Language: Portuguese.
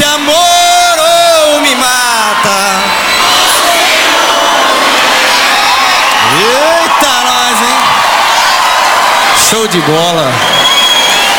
amor ou me mata. Eita, nós, hein? Show de bola.